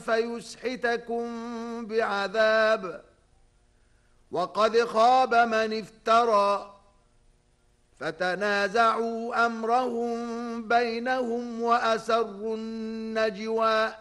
فيسحتكم بعذاب، وقد خاب من افترى. فتنازعوا أمرهم بينهم وأسروا النجوى